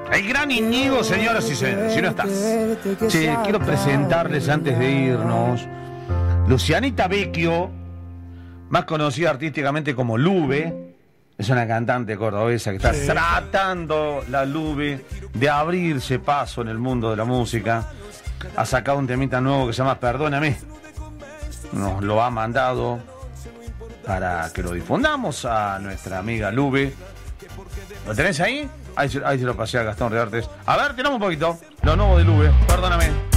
El gran Íñigo, señoras y señores, si no estás. Che, quiero presentarles antes de irnos Lucianita Vecchio, más conocida artísticamente como Lube. Es una cantante cordobesa que está tratando la Lube de abrirse paso en el mundo de la música. Ha sacado un temita nuevo que se llama Perdóname. Nos lo ha mandado para que lo difundamos a nuestra amiga Lube. ¿Lo tenés ahí? Ahí se lo pasé a Gastón Reartes. A ver, tiramos un poquito. Lo nuevo de Lube, Perdóname.